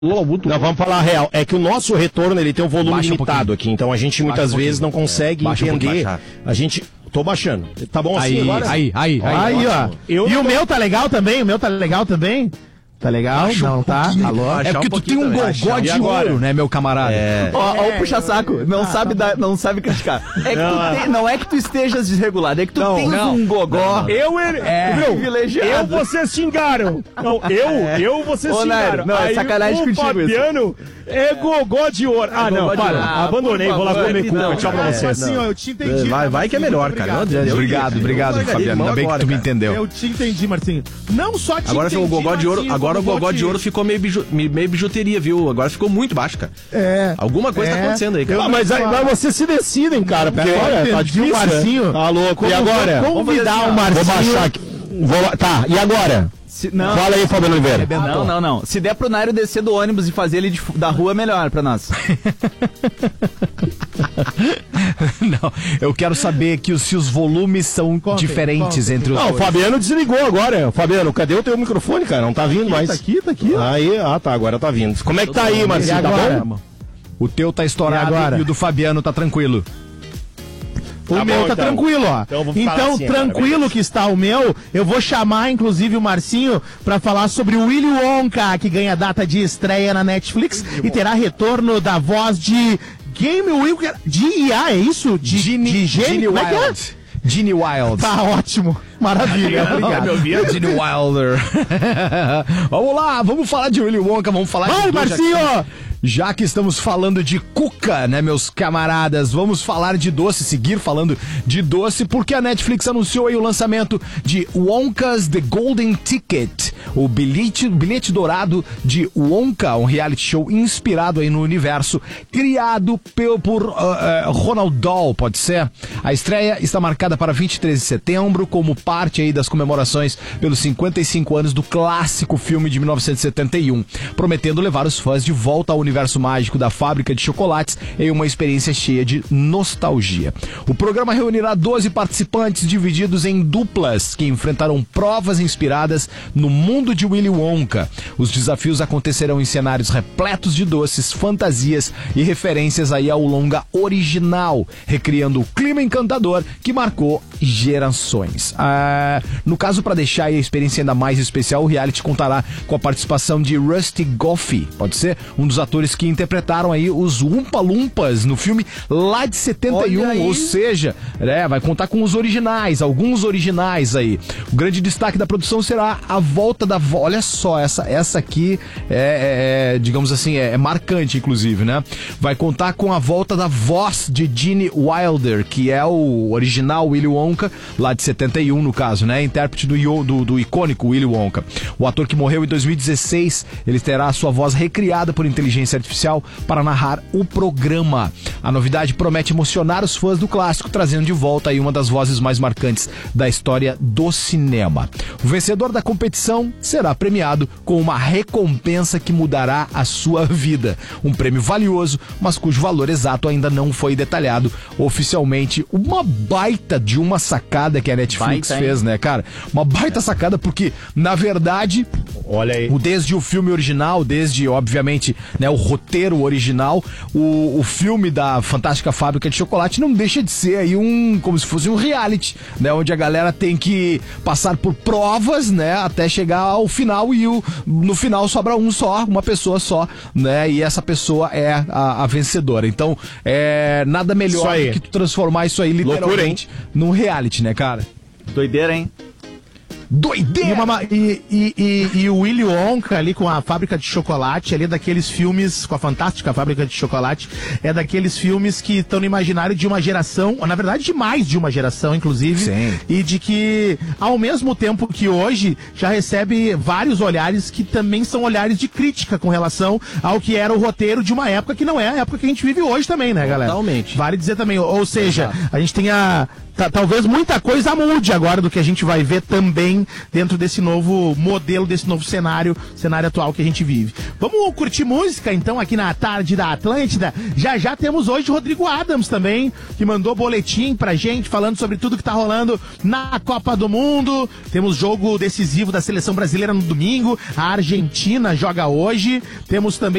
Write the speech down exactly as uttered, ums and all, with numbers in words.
Muito não, vamos falar a real. É que o nosso retorno ele tem um volume Baixa limitado um aqui, então a gente muitas vezes não consegue é. entender. Um a gente. Tô baixando. Tá bom assim aí, agora? Aí, aí, aí. Aí, ó. Eu e o meu tá legal também? O meu tá legal também? Tá legal? Baixa não, um tá? Alô? É porque um tu tem um gogó de ouro, né, meu camarada? É. Ó, ó, o puxa-saco. Não, ah, sabe tá dar, não sabe criticar. É que não, tu tem, não é que tu estejas desregulado, é que tu não, tens não. um gogó. Não, eu, é, meu, privilegiado. Eu, vocês xingaram. Não, eu, é. eu, vocês Ô, xingaram. Não, é sacanagem contigo Fabiano isso. É gogó de ouro. Ah, é não, para. Ah, abandonei, vou lá comer cuca. Tchau pra vocês. Assim, ó, eu te entendi. Vai, vai que é melhor, cara. Obrigado, obrigado, Fabiano. Ainda bem que tu me entendeu. Eu te entendi, Marcinho. Não só te agora entendi, o gogó de ouro, agora o gogó de ouro ficou meio, biju, meio bijuteria, viu? Agora ficou muito baixo, cara. É. Alguma coisa é, tá acontecendo aí, cara. Ah, mas aí mas vocês se decidem, cara, porque olha, tá difícil, Marcinho. Tá louco. E agora? Convidar o Marcinho. Vou baixar aqui. Vou, tá, e agora? Se, não, Fala aí, Fabiano Oliveira. Não, não, não. Se der pro Nairo descer do ônibus e fazer ele de, da rua, melhor pra nós. Não, eu quero saber que os, se os volumes são conta, diferentes conta, entre os não, dois. Não, o Fabiano desligou agora. Fabiano, cadê o teu microfone, cara? Não tá vindo mais. Tá aqui, tá aqui. Aí, ah, tá, agora tá vindo. Como é que tá aí, Marcinho? Tá bom? O teu tá estourado e, e o do Fabiano tá tranquilo. O tá meu bom, tá então. tranquilo, ó. Então, então assim, tranquilo cara, que está o meu. Eu vou chamar, inclusive, o Marcinho pra falar sobre o Willy Wonka, que ganha data de estreia na Netflix e terá retorno da voz de Game Wilker. De I A, é isso? De Gene, Gene Wild. Gene Wild. Tá ótimo. Maravilha, obrigado. Gene Wilder. Vamos lá, vamos falar de Willy Wonka, vamos falar Vai, de... Vai, Marcinho! Já que estamos falando de cuca, né, meus camaradas, vamos falar de doce, seguir falando de doce, porque a Netflix anunciou aí o lançamento de Wonka's The Golden Ticket, o bilhete, bilhete dourado de Wonka, um reality show inspirado aí no universo, criado por, por uh, uh, Ronald Dahl, pode ser? A estreia está marcada para vinte e três de setembro, como parte aí das comemorações pelos cinquenta e cinco anos do clássico filme de mil novecentos e setenta e um, prometendo levar os fãs de volta ao universo universo mágico da fábrica de chocolates em uma experiência cheia de nostalgia. O programa reunirá doze participantes divididos em duplas que enfrentarão provas inspiradas no mundo de Willy Wonka. Os desafios acontecerão em cenários repletos de doces, fantasias e referências aí ao longa original, recriando o clima encantador que marcou gerações. Ah, no caso, para deixar a experiência ainda mais especial, o reality contará com a participação de Rusty Goffey, pode ser? Um dos atores que interpretaram aí os Oompa Loompas no filme lá de setenta e um, ou seja, é, vai contar com os originais, alguns originais aí. O grande destaque da produção será a volta da... Vo... Olha só, essa, essa aqui é, é, é digamos assim, é, é marcante, inclusive, né? Vai contar com a volta da voz de Gene Wilder, que é o original Willy Wonka, lá de setenta e um, no caso, né? Intérprete do, do, do icônico Willy Wonka. O ator que morreu em dois mil e dezesseis, ele terá a sua voz recriada por inteligência artificial para narrar o programa. A novidade promete emocionar os fãs do clássico, trazendo de volta aí uma das vozes mais marcantes da história do cinema. O vencedor da competição será premiado com uma recompensa que mudará a sua vida. Um prêmio valioso, mas cujo valor exato ainda não foi detalhado oficialmente. Uma baita de uma sacada que a Netflix baita, fez, né, cara? Uma baita é. sacada, porque, na verdade, olha aí, o, desde o filme original, desde, obviamente, né, o roteiro original, o, o filme da Fantástica Fábrica de Chocolate não deixa de ser aí um, como se fosse um reality, né, onde a galera tem que passar por provas, né, até chegar ao final e o, no final sobra um só, uma pessoa só, né, e essa pessoa é a, a vencedora. Então, é nada melhor do que tu transformar isso aí literalmente Loucura, num reality, né, cara? Doideira, hein? Doideira! E, uma, e, e, e, e o Willy Wonka ali com a fábrica de chocolate, ali é daqueles filmes, com a fantástica fábrica de chocolate, é daqueles filmes que estão no imaginário de uma geração, na verdade de mais de uma geração, inclusive. Sim. E de que, ao mesmo tempo que hoje, já recebe vários olhares que também são olhares de crítica com relação ao que era o roteiro de uma época que não é a época que a gente vive hoje também, né, galera? Totalmente. Vale dizer também, ou seja, a gente tem a... talvez muita coisa mude agora do que a gente vai ver também dentro desse novo modelo, desse novo cenário, cenário atual que a gente vive. Vamos curtir música, então, aqui na tarde da Atlântida. Já já temos hoje o Rodrigo Adams também, que mandou boletim pra gente, falando sobre tudo que tá rolando na Copa do Mundo. Temos jogo decisivo da Seleção Brasileira no domingo, a Argentina joga hoje. Temos também